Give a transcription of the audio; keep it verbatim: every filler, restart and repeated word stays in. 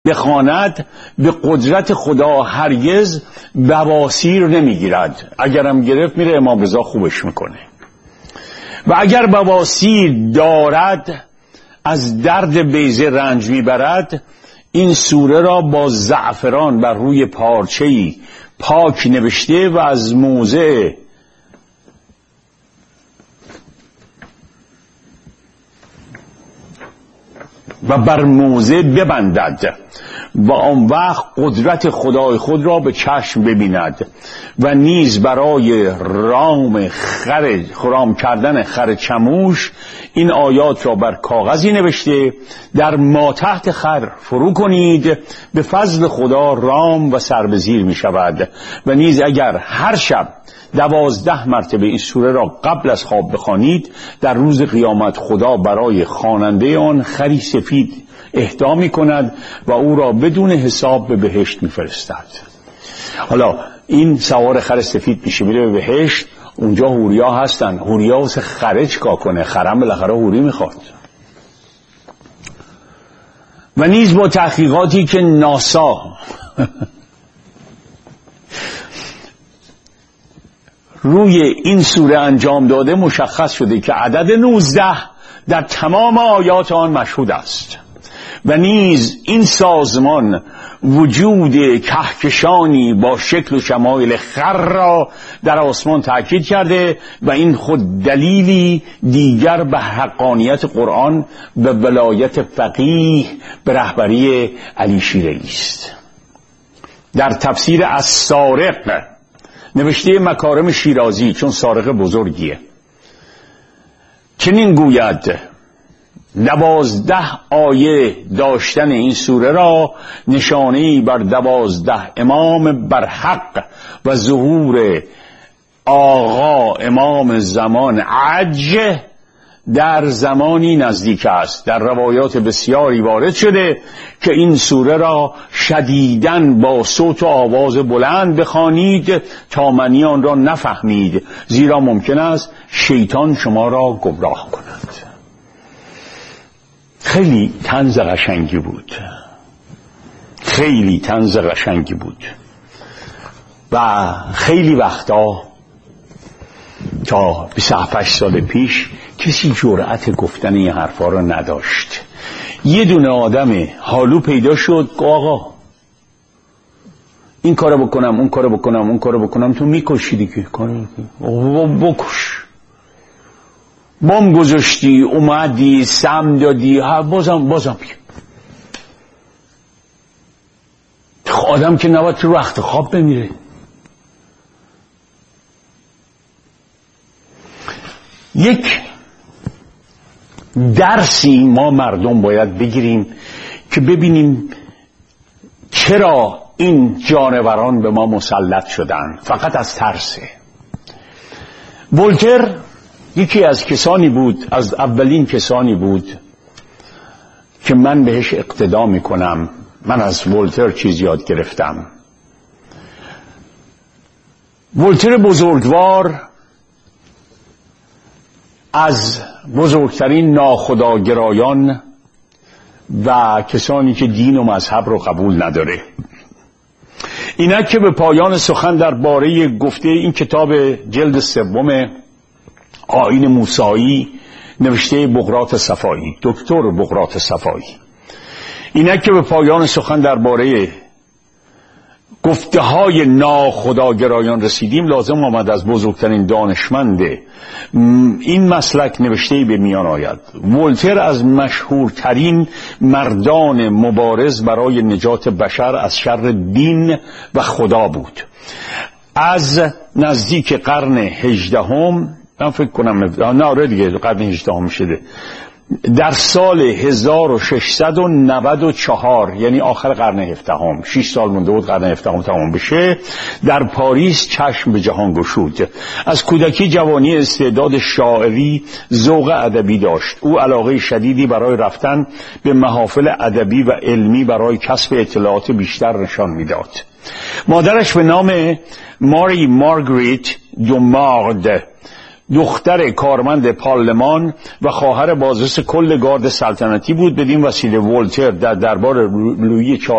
بخواند به قدرت خدا هرگز بواسیر نمیگیرد. اگرم گرفت میره امام رضا خوبش میکنه. و اگر بواسیر دارد از درد بیضه رنج میبرد، این سوره را با زعفران بر روی پارچه‌ای پاک نوشته و از موضع و بر موضع ببندد و آن وقت قدرت خدای خود را به چشم ببیند. و نیز برای رام خر خرام کردن خر چموش این آیات را بر کاغذی نوشته در ما تحت خر فرو کنید، به فضل خدا رام و سر به زیر می شود. و نیز اگر هر شب دوازده مرتبه این سوره را قبل از خواب بخوانید، در روز قیامت خدا برای خواننده آن خری سفید اهدا می کند و او را بدون حساب به بهشت می فرستد. حالا این سوار خر سفید میشه، میره به بهشت، اونجا حوریا هستن. حوریا واسه خره چیکار کنه؟ خرم بالاخره حوری میخواد. و نیز با تحقیقاتی که ناسا روی این سوره انجام داده، مشخص شده که عدد نوزده در تمام آیات آن مشهود است. و نیز این سازمان وجود کهکشانی با شکل و شمایل خر را در آسمان تأکید کرده و این خود دلیلی دیگر به حقانیت قرآن و ولایت فقیه به رهبری علی شیره‌ای است. در تفسیر السارق نوشته مکارم شیرازی، چون سارق بزرگیه، چنین گوید: دوازده آیه داشتن این سوره را نشانه‌ای بر دوازده امام برحق و ظهور آقا امام زمان عج در زمانی نزدیک است. در روایات بسیاری وارد شده که این سوره را شدیداً با صوت و آواز بلند بخوانید تا معنی آن را نفهمید، زیرا ممکن است شیطان شما را گمراه کند. خیلی طنز قشنگی بود، خیلی طنز قشنگی بود. و خیلی وقتا تا بیست و هفت سال پیش کسی جرأت گفتن این حرفا رو نداشت. یه دونه آدم حالو پیدا شد، آقا این کارو بکنم اون کارو بکنم اون کارو بکنم، تو میکشی دیگه، کارو بکش. بام گذاشتی، اومدی، سم دادی، ها بازم بازم بیم. آدم که نباید تو وقت خواب بمیره. یک درسی ما مردم باید بگیریم که ببینیم چرا این جانوران به ما مسلط شدن. فقط از ترسه. ولتر یکی از کسانی بود، از اولین کسانی بود که من بهش اقتدا میکنم. من از ولتر چیز یاد گرفتم. ولتر بزرگوار از بزرگترین ناخداگرایان و کسانی که دین و مذهب رو قبول نداره. اینک که به پایان سخن درباره گفته این کتاب جلد سوم آیین موسایی نوشته بقراط صفایی، دکتر بقراط صفایی، اینک که به پایان سخن درباره گفته های ناخداگرایان رسیدیم، لازم آمد از بزرگترین دانشمند این مسلک نوشته به میان آید. ولتر از مشهورترین مردان مبارز برای نجات بشر از شر دین و خدا بود. از نزدیک قرن هجدهم، من فکر کنم نه آره دیگه قرن هجدهم شده، در سال هزار و ششصد و نود و چهار، یعنی آخر قرن هفدهم، شش سال مونده بود قرن هفدهم تمام بشه، در پاریس چشم به جهان گشود. از کودکی جوانی استعداد شاعری، ذوق ادبی داشت. او علاقه شدیدی برای رفتن به محافل ادبی و علمی برای کسب اطلاعات بیشتر نشان میداد. مادرش به نام ماری مارگریت دومارد، دختر کارمند پارلمان و خواهر بازرس کل گارد سلطنتی بود. بدین وسیله ولتر در دربار لویی